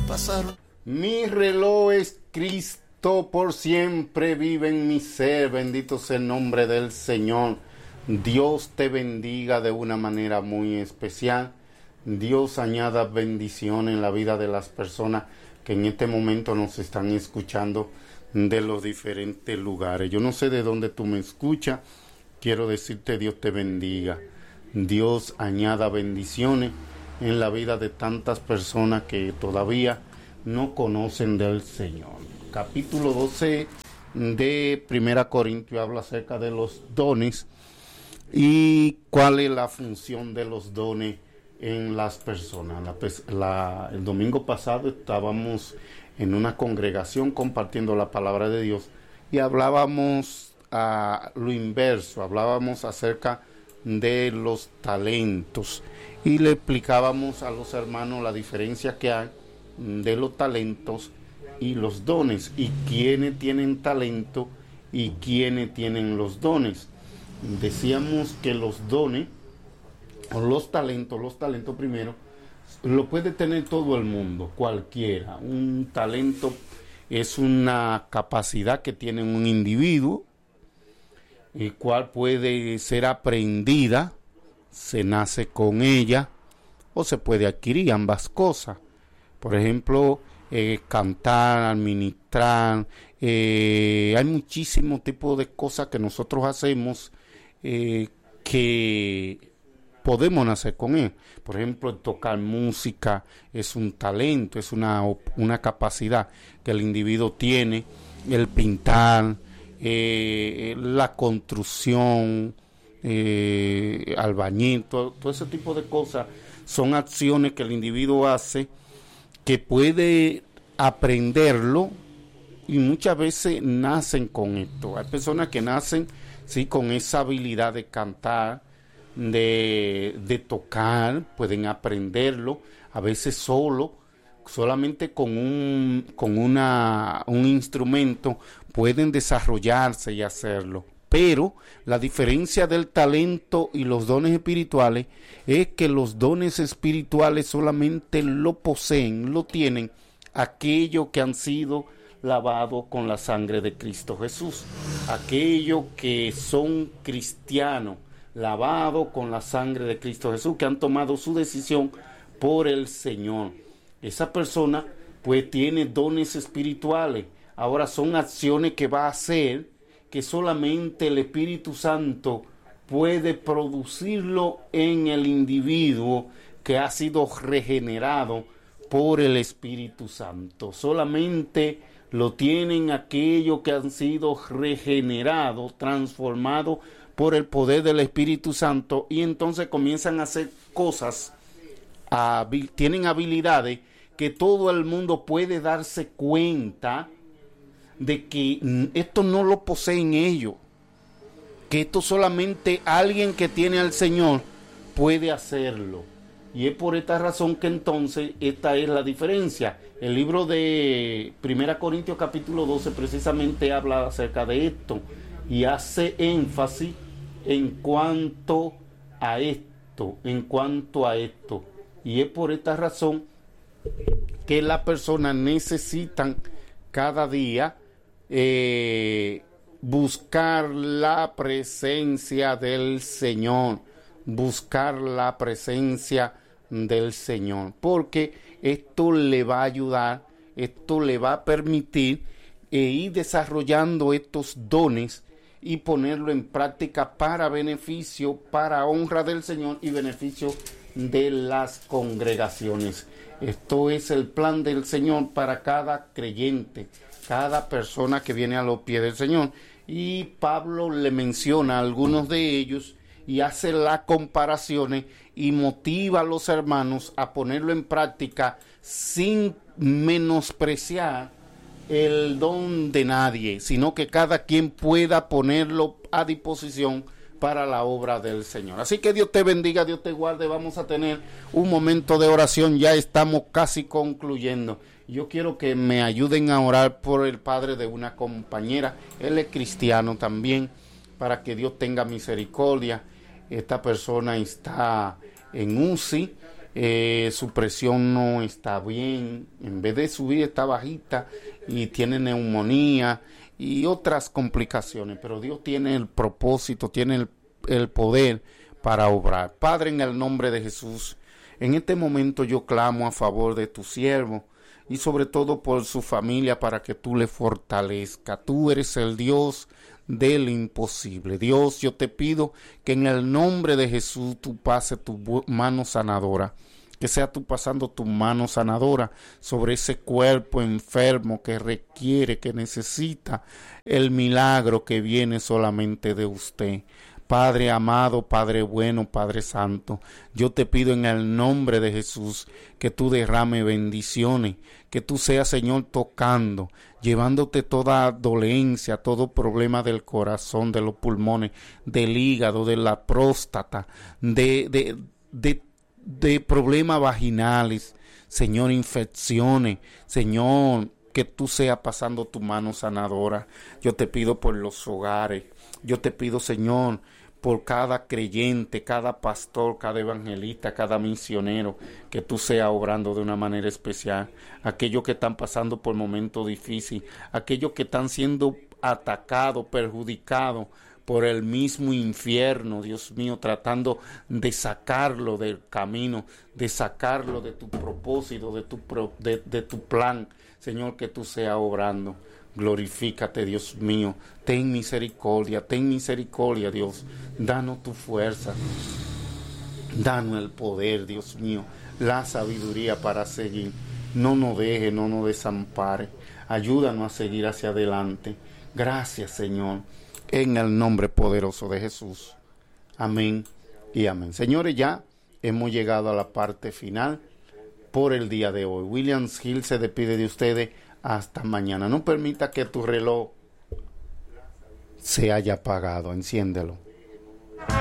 pasaron. Mi reloj es Cristo, por siempre vive en mi ser. Bendito sea el nombre del Señor. Dios te bendiga de una manera muy especial. Dios añada bendición en la vida de las personas que en este momento nos están escuchando de los diferentes lugares. Yo no sé de dónde tú me escuchas. Quiero decirte, Dios te bendiga. Dios añada bendiciones en la vida de tantas personas que todavía no conocen del Señor. Capítulo 12 de 1 Corintios habla acerca de los dones y cuál es la función de los dones en las personas. El domingo pasado estábamos en una congregación compartiendo la palabra de Dios y hablábamos a lo inverso, hablábamos acerca de los talentos y le explicábamos a los hermanos la diferencia que hay de los talentos y los dones, y quiénes tienen talento y quiénes tienen los dones. Decíamos que los dones o los talentos primero lo puede tener todo el mundo, cualquiera. Un talento es una capacidad que tiene un individuo, el cual puede ser aprendida, se nace con ella o se puede adquirir, ambas cosas. Por ejemplo, cantar, administrar, hay muchísimos tipos de cosas que nosotros hacemos que podemos nacer con él. Por ejemplo, tocar música es un talento, es una capacidad que el individuo tiene. El pintar, la construcción, albañil, todo ese tipo de cosas son acciones que el individuo hace que puede aprenderlo y muchas veces nacen con esto. Hay personas que nacen sí con esa habilidad de cantar, de tocar, pueden aprenderlo, a veces solamente con un instrumento pueden desarrollarse y hacerlo. Pero la diferencia del talento y los dones espirituales es que los dones espirituales solamente lo poseen, lo tienen aquellos que han sido lavados con la sangre de Cristo Jesús, aquellos que son cristianos, lavados con la sangre de Cristo Jesús, que han tomado su decisión por el Señor. Esa persona pues tiene dones espirituales. Ahora son acciones que va a hacer que solamente el Espíritu Santo puede producirlo en el individuo que ha sido regenerado por el Espíritu Santo. Solamente lo tienen aquellos que han sido regenerados, transformados por el poder del Espíritu Santo, y entonces comienzan a hacer cosas, tienen habilidades que todo el mundo puede darse cuenta de que esto no lo poseen ellos, que esto solamente alguien que tiene al Señor puede hacerlo. Y es por esta razón que entonces esta es la diferencia. El libro de 1 Corintios capítulo 12 precisamente habla acerca de esto y hace énfasis en cuanto a esto. Y es por esta razón que las personas necesitan cada día buscar la presencia del Señor, porque esto le va a ayudar, esto le va a permitir ir desarrollando estos dones y ponerlo en práctica para beneficio, para honra del Señor y beneficio de las congregaciones. Esto es el plan del Señor para cada creyente, cada persona que viene a los pies del Señor. Y Pablo le menciona a algunos de ellos y hace las comparaciones y motiva a los hermanos a ponerlo en práctica sin menospreciar el don de nadie, sino que cada quien pueda ponerlo a disposición para la obra del Señor. Así que Dios te bendiga, Dios te guarde. Vamos a tener un momento de oración, ya estamos casi concluyendo. Yo quiero que me ayuden a orar por el padre de una compañera, él es cristiano también, para que Dios tenga misericordia. Esta persona está en UCI, su presión no está bien, en vez de subir está bajita y tiene neumonía y otras complicaciones, pero Dios tiene el propósito, tiene el poder para obrar. Padre, en el nombre de Jesús, en este momento yo clamo a favor de tu siervo y sobre todo por su familia para que tú le fortalezcas. Tú eres el Dios del imposible. Dios, yo te pido que en el nombre de Jesús tú pases tu mano sanadora, que sea tú pasando tu mano sanadora sobre ese cuerpo enfermo que requiere, que necesita el milagro que viene solamente de usted. Padre amado, Padre bueno, Padre santo, yo te pido en el nombre de Jesús que tú derrame bendiciones, que tú seas, Señor, tocando, llevándote toda dolencia, todo problema del corazón, de los pulmones, del hígado, de la próstata, de problemas vaginales, Señor, infecciones, Señor, que tú seas pasando tu mano sanadora. Yo te pido por los hogares, yo te pido, Señor, por cada creyente, cada pastor, cada evangelista, cada misionero, que tú seas obrando de una manera especial. Aquellos que están pasando por momentos difíciles, aquellos que están siendo atacados, perjudicados por el mismo infierno, Dios mío, tratando de sacarlo del camino, de sacarlo de tu propósito, de tu plan, Señor, que tú seas obrando. Glorifícate, Dios mío, ten misericordia, Dios, danos tu fuerza, danos el poder, Dios mío, la sabiduría para seguir, no nos deje, no nos desampare, ayúdanos a seguir hacia adelante. Gracias, Señor, en el nombre poderoso de Jesús, amén y amén. Señores, ya hemos llegado a la parte final por el día de hoy. Williams Hill se despide de ustedes. Hasta mañana. No permita que tu reloj se haya apagado. Enciéndelo.